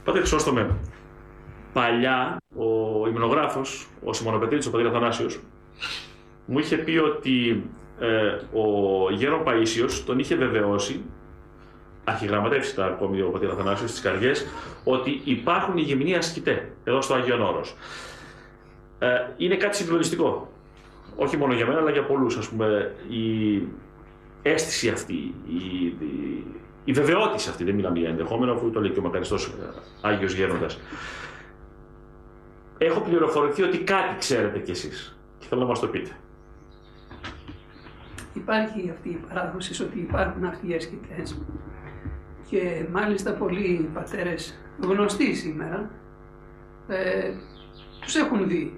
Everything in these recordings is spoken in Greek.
Πάτε Χρυσόστομε, παλιά ο υμνογράφος, ο Σιμωνοπετρίτης, ο πατήρ Αθανάσιος, μου είχε πει ότι ο γέρον Παΐσιος τον είχε βεβαιώσει, αρχιγραμματεύσει τα ακόμη ο πατήρ Αθανάσιος στις καρδιές, ότι υπάρχουν οι γυμνοί ασκητέ εδώ στο Άγιον Όρος. Είναι κάτι συγκλονιστικό. Όχι μόνο για μένα, αλλά για πολλούς, ας πούμε, η αίσθηση αυτή, η βεβαιότηση αυτή, δεν μιλάμε για ενδεχόμενο, αφού το λέει και ο μακαριστός Άγιος Γέροντας. Έχω πληροφορηθεί ότι κάτι ξέρετε κι εσείς και θέλω να μας το πείτε. Υπάρχει αυτή η παράδοση ότι υπάρχουν αυτοί οι ασκητές και μάλιστα πολλοί πατέρες γνωστοί σήμερα τους έχουν δει.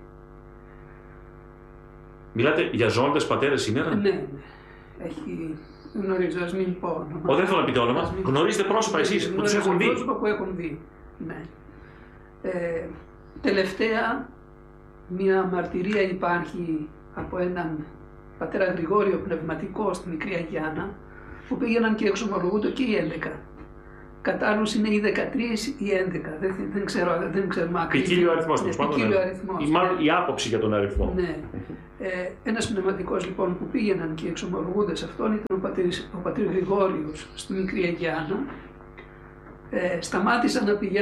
Μιλάτε για ζώντες πατέρες σήμερα? Ναι. Έχει, γνωρίζω, ας μην πω όνομα. Δεν θέλω να πείτε όνομα. Γνωρίζετε πρόσωπα εσείς που τους έχουν δει? Πρόσωπα που έχουν δει, ναι. Τελευταία, μια μαρτυρία υπάρχει από έναν πατέρα Γρηγόριο πνευματικό στη Μικρή Αγιάννα, που πήγαιναν και εξομολογούνται και οι 11. Κατά άλλους είναι οι 13 ή 11, δεν ξέρουμε ακριβώς. Ποικίλιο αριθμός, τέλος πάντων. Ή μάλλον η άποψη για τον αριθμό. Ναι. Ένας πνευματικός λοιπόν που πήγαιναν και εξομολογούνται σε αυτόν ήταν ο πατήρ Γρηγόριος στη Μικρή Αγιάννα. Σταμάτησαν να πηγαίνουν